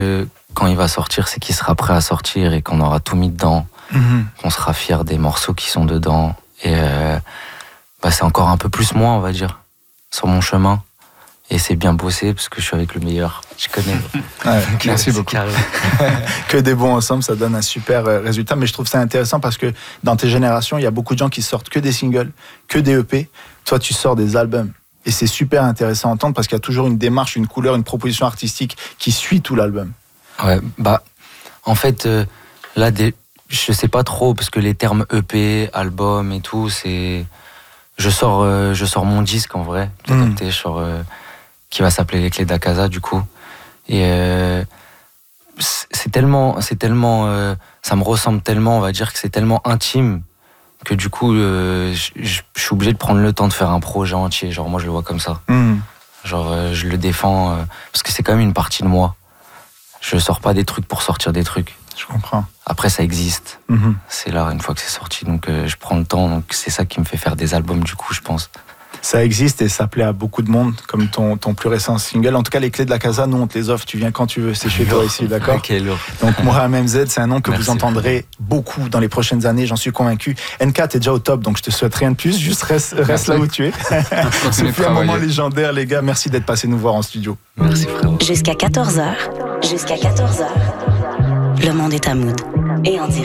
Quand il va sortir, c'est qu'il sera prêt à sortir et qu'on aura tout mis dedans, qu'on sera fier des morceaux qui sont dedans. Et c'est encore un peu plus moi, on va dire, sur mon chemin. Et c'est bien bossé parce que je suis avec le meilleur. Je connais. Ouais, merci beaucoup. Que des bons ensemble, ça donne un super résultat. Mais je trouve ça intéressant parce que dans tes générations, il y a beaucoup de gens qui sortent que des singles, que des EP. Toi, tu sors des albums. Et c'est super intéressant à entendre parce qu'il y a toujours une démarche, une couleur, une proposition artistique qui suit tout l'album. Ouais, en fait, là, je sais pas trop parce que les termes EP, album et tout, c'est. Je sors mon disque en vrai, qui va s'appeler Les Clés de la Casa du coup. Et c'est tellement, ça me ressemble tellement, on va dire que c'est tellement intime que du coup, je suis obligé de prendre le temps de faire un projet entier. Genre moi, je le vois comme ça. Genre, je le défends parce que c'est quand même une partie de moi. Je sors pas des trucs pour sortir des trucs. Je comprends. Après, ça existe. C'est là, une fois que c'est sorti, donc je prends le temps. Donc c'est ça qui me fait faire des albums, du coup, je pense. Ça existe et ça plaît à beaucoup de monde, comme ton plus récent single. En tout cas, Les Clés de la Casa, nous, on te les offre. Tu viens quand tu veux. C'est chez toi ici, d'accord ? Ok, lourd. Donc, Mohamed MZ, c'est un nom que Merci, vous entendrez beaucoup dans les prochaines années, j'en suis convaincu. NK, t'es déjà au top, donc je te souhaite rien de plus. Juste reste là où tu es. C'est un moment légendaire, les gars. Merci d'être passé nous voir en studio. Merci, frérot. Jusqu'à 14h, le monde est à Mood. Et en direct.